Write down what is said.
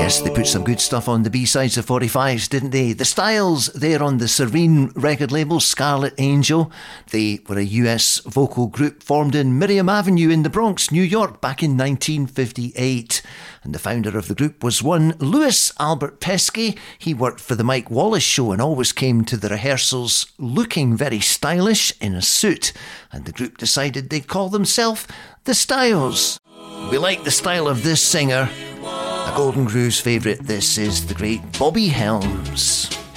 Yes, they put some good stuff on the B-sides of 45s, didn't they? The Styles, they're on the Serene record label, Scarlet Angel. They were a US vocal group formed in Miriam Avenue in the Bronx, New York, back in 1958. And the founder of the group was one Louis Albert Pesky. He worked for the Mike Wallace Show and always came to the rehearsals looking very stylish in a suit. And the group decided they'd call themselves the Styles. We like the style of this singer. A Golden Groove's favourite, this is the great Bobby Helms.